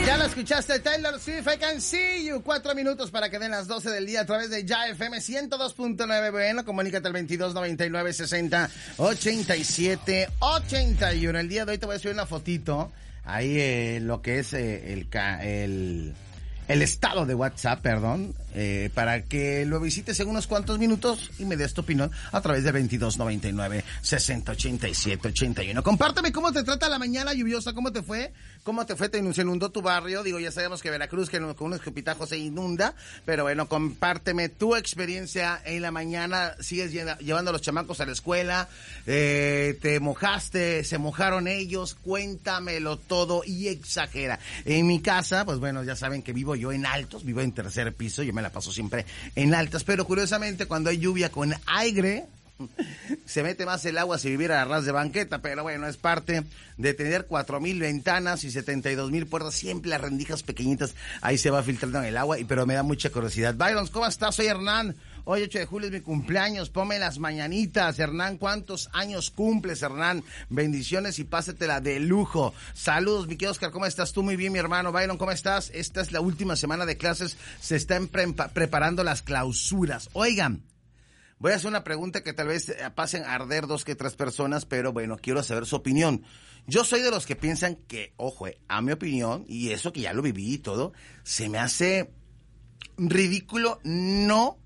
Ya lo escuchaste, Taylor Swift, I Can See You. 4 minutos para que den las 12 del día a través de Ya FM 102.9. Bueno, comunícate al 2299 60 87 81. El día de hoy te voy a subir una fotito. Ahí lo que es el estado de WhatsApp, perdón, para que lo visites en unos cuantos minutos y me des tu opinión a través de 2299 60 87 81. Compárteme cómo te trata la mañana lluviosa, cómo te fue, se inundó tu barrio. Digo, ya sabemos que Veracruz que con unos escupitajos se inunda, pero bueno, compárteme tu experiencia en la mañana. ¿Sigues llevando a los chamacos a la escuela? ¿Te mojaste? ¿Se mojaron ellos? Cuéntamelo todo y exagera. En mi casa, pues bueno, ya saben que vivo yo en altos, vivo en tercer piso, yo me la paso siempre en altas, pero curiosamente cuando hay lluvia con aire, se mete más el agua si viviera a ras de banqueta, pero bueno, es parte de tener 4,000 ventanas y 72,000 puertas, siempre las rendijas pequeñitas, ahí se va filtrando el agua, pero me da mucha curiosidad. Byron, ¿cómo estás? Soy Hernán. Hoy 8 de julio es mi cumpleaños, ponme las mañanitas. Hernán, ¿cuántos años cumples, Hernán? Bendiciones y pásatela de lujo. Saludos, mi querido Oscar, ¿cómo estás tú? Muy bien, mi hermano. Byron, ¿cómo estás? Esta es la última semana de clases, se están preparando las clausuras. Oigan, voy a hacer una pregunta que tal vez pasen a arder 2 que 3 personas, pero bueno, quiero saber su opinión. Yo soy de los que piensan que, ojo, a mi opinión, y eso que ya lo viví y todo, se me hace ridículo no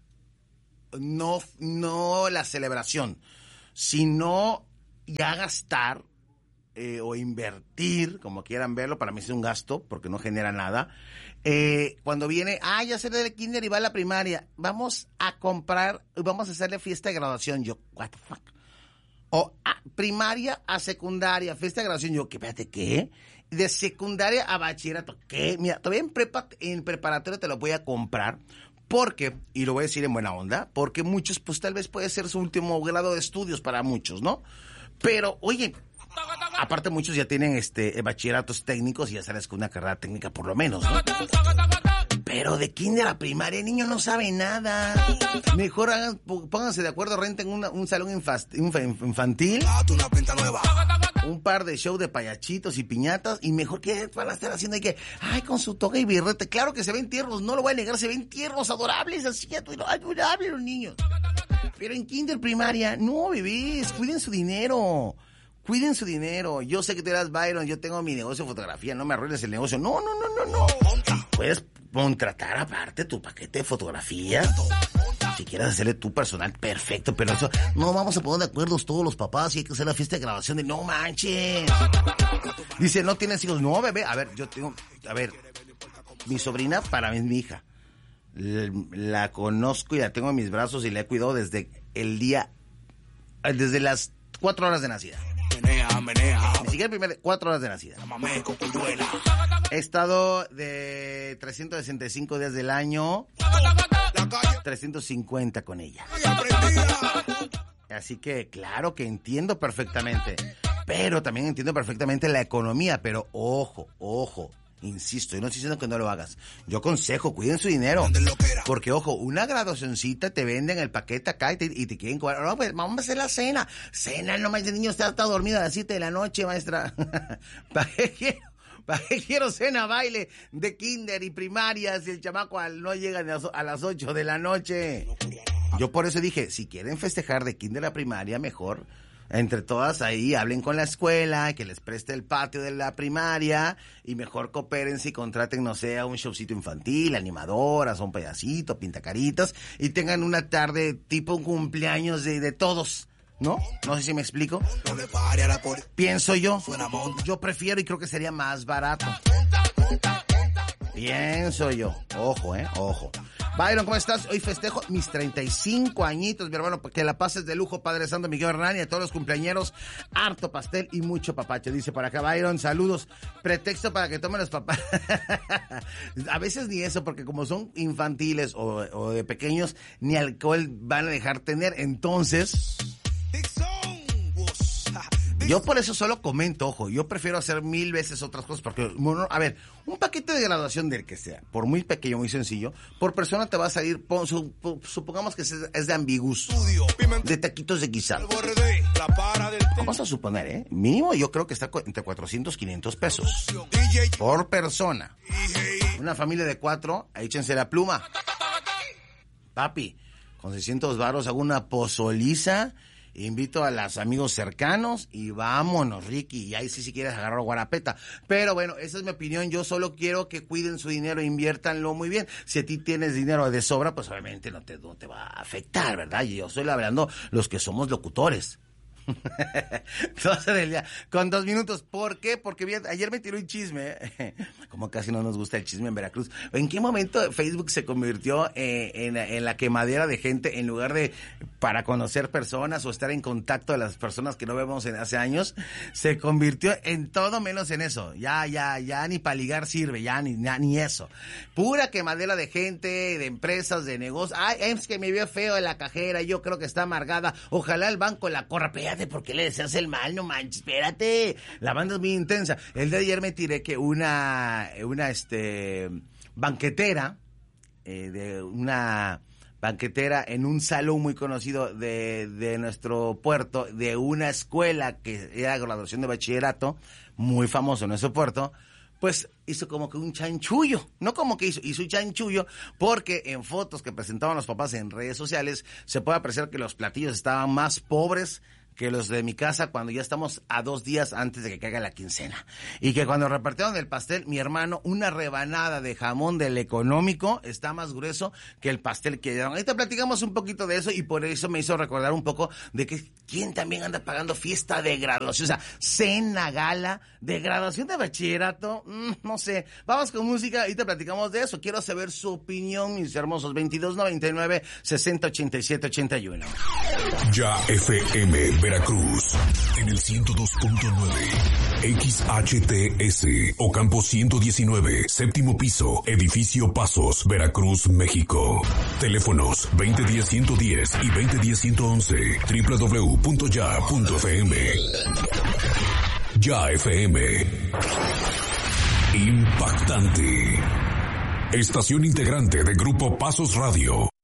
la celebración, sino ya gastar o invertir, como quieran verlo, para mí es un gasto, porque no genera nada. Cuando viene, ya se del kinder y va a la primaria, vamos a hacerle fiesta de graduación. Yo, what the fuck? O primaria a secundaria, fiesta de graduación. Yo, espérate, ¿qué? De secundaria a bachillerato, ¿qué? Mira, todavía en preparatoria te lo voy a comprar, porque, y lo voy a decir en buena onda, porque muchos, pues tal vez puede ser su último grado de estudios para muchos, ¿no? Pero, oye, aparte muchos ya tienen bachilleratos técnicos y ya sales con una carrera técnica por lo menos, ¿no? Pero de kinder a primaria, el niño no sabe nada. Mejor pónganse de acuerdo, renten un salón infantil, un par de show de payachitos y piñatas, y mejor que van a estar haciendo ahí que, con su toga y birrete. Claro que se ven tiernos, no lo voy a negar, se ven tiernos, adorables, así, adorables los niños. Pero en kinder, primaria, no, bebés, cuiden su dinero. Cuiden su dinero. Yo sé que te das, Byron, yo tengo mi negocio de fotografía, no me arruines el negocio. No. Puedes contratar aparte tu paquete de fotografía. Si quieres hacerle tu personal, perfecto, pero eso, no vamos a poner de acuerdo todos los papás y hay que hacer la fiesta de grabación de no manches. Dice, ¿no tienes hijos? No, bebé, mi sobrina para mí es mi hija. La conozco y la tengo en mis brazos y la he cuidado desde las 4 horas de nacida. Ni siquiera 4 horas de nacida. He estado de 365 días del año, 350 con ella. Así que claro que entiendo perfectamente, pero también entiendo perfectamente la economía, pero ojo, insisto, yo no estoy diciendo que no lo hagas. Yo aconsejo, cuiden su dinero. Porque, ojo, una graduacioncita te venden el paquete acá y te quieren cobrar. No, pues vamos a hacer la cena. Cena, no manches, el niño está dormido a las 7 de la noche, maestra. ¿Para qué quiero cena, baile de kinder y primaria si el chamaco no llega a las 8 de la noche? Yo por eso dije, si quieren festejar de kinder a primaria, mejor entre todas ahí hablen con la escuela, que les preste el patio de la primaria y mejor coopérense y contraten, no sé, a un showcito infantil, animadoras, un pedacito, pintacaritas y tengan una tarde tipo un cumpleaños de todos, ¿no? No sé si me explico. Pienso yo prefiero y creo que sería más barato. Pienso yo. Ojo. Byron, ¿cómo estás? Hoy festejo mis 35 añitos, mi hermano, que la pases de lujo, Padre Santo, Miguel Hernán, y a todos los cumpleañeros, harto pastel y mucho papacho. Dice por acá, Byron, saludos. Pretexto para que tomen los papás. A veces ni eso, porque como son infantiles o de pequeños, ni alcohol van a dejar tener, entonces... Yo por eso solo comento, ojo, yo prefiero hacer 1000 veces otras cosas, porque, bueno, a ver, un paquete de graduación del que sea, por muy pequeño, muy sencillo, por persona te va a salir, supongamos que es de Ambigus, de taquitos de guisado. Vamos a suponer, mínimo yo creo que está entre 400 y 500 pesos por persona. Una familia de 4, échense la pluma. Papi, con 600 varos hago una pozoliza, invito a los amigos cercanos y vámonos, Ricky. Y ahí sí, si quieres agarrar guarapeta. Pero bueno, esa es mi opinión. Yo solo quiero que cuiden su dinero e inviértanlo muy bien. Si a ti tienes dinero de sobra, pues obviamente no te va a afectar, ¿verdad? Y yo estoy hablando los que somos locutores. 12 del día, con 2 minutos. ¿Por qué? Porque ayer me tiró un chisme, como casi no nos gusta el chisme en Veracruz. ¿En qué momento Facebook se convirtió en la quemadera de gente en lugar de para conocer personas o estar en contacto de las personas que no vemos hace años? Se convirtió en todo menos en eso. Ya ni para ligar sirve, ya ni eso. Pura quemadera de gente, de empresas, de negocios. Ay, es que me vio feo en la cajera, yo creo que está amargada. Ojalá el banco la corra. ¿Por qué le deseas el mal? No manches, espérate. La banda es muy intensa. El de ayer me tiré que una banquetera, en un salón muy conocido de nuestro puerto, de una escuela que era graduación de bachillerato, muy famoso en nuestro puerto, pues hizo como que un chanchullo, no como que hizo un chanchullo, porque en fotos que presentaban los papás en redes sociales se puede apreciar que los platillos estaban más pobres que los de mi casa cuando ya estamos a 2 días antes de que caiga la quincena. Y que cuando repartieron el pastel, mi hermano, una rebanada de jamón del económico está más grueso que el pastel que dieron. Ahorita platicamos un poquito de eso y por eso me hizo recordar un poco de que quién también anda pagando fiesta de graduación, o sea, cena, gala, de graduación de bachillerato, no sé. Vamos con música, ahorita platicamos de eso. Quiero saber su opinión, mis hermosos. 2299-6087-81. Ya FM Veracruz en el 102.9 XHTS Ocampo 119, séptimo piso, edificio Pasos, Veracruz, México. Teléfonos 2010-110 y 2010-111. www.ya.fm. Ya FM. Impactante. Estación integrante de Grupo Pasos Radio.